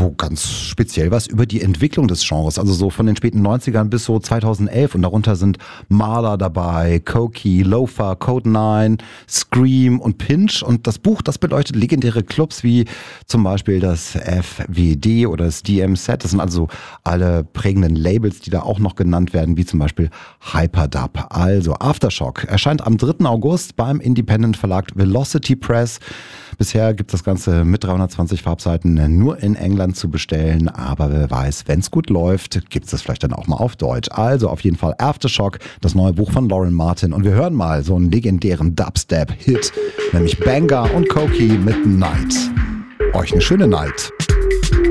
so ganz speziell was über die Entwicklung des Genres, also so von den späten 90ern bis so 2011 und darunter sind Marla dabei, Coki, Loafer, Code 9, Scream und Pinch und das Buch, das beleuchtet legendäre Clubs wie zum Beispiel das FWD oder das DMZ, das sind also alle prägenden Labels, die da auch noch genannt werden, wie zum Beispiel Hyperdub. Also Aftershock erscheint am 3. August beim Independent Verlag Velocity Press. Bisher gibt das Ganze mit 320 Farbseiten nur in England zu bestellen, aber wer weiß, wenn es gut läuft, gibt es das vielleicht dann auch mal auf Deutsch. Also auf jeden Fall Aftershock, das neue Buch von Lauren Martin und wir hören mal so einen legendären Dubstep-Hit, nämlich Banger und Coki mit Night. Euch eine schöne Night.